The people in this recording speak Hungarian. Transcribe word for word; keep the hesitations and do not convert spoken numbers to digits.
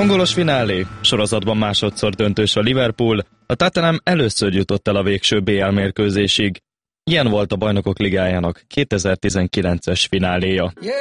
Angolos finálé, sorozatban másodszor döntős a Liverpool, a Tottenham először jutott el a végső bé el mérkőzésig. Ilyen volt a Bajnokok Ligájának kétezer-tizenkilences fináléja.